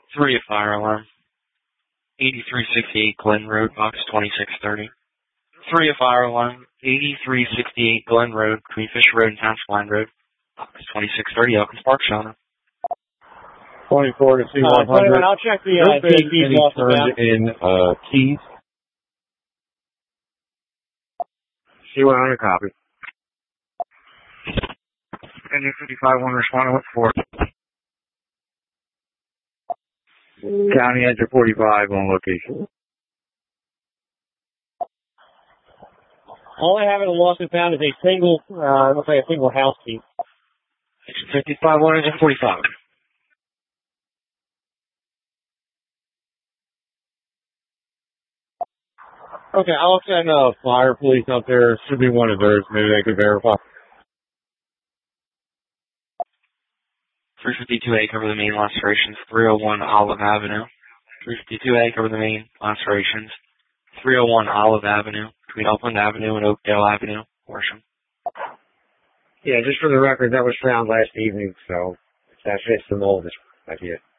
3, a fire alarm. 8368 Glen Road, box 2630. 3, a fire alarm. 8368 Glen Road, between Fisher Road and Township Line Road, box 2630, Elkins Park, Shauna. 24 to C100. I'll check the and he turned in keys. C100 copy. Engine 55-1 responding with 4. County Engine 45 on location. All I have in the lost and found is a single, looks like a single house key. Engine 55-1, Engine 45. Okay, I'll send fire police up there. Should be one of theirs. Maybe they could verify. 352A, cover the main lacerations, 301 Olive Avenue. 352A, cover the main lacerations, 301 Olive Avenue, between Upland Avenue and Oakdale Avenue, Horsham. Yeah, just for the record, that was found last evening, so that fits the mold. That's it.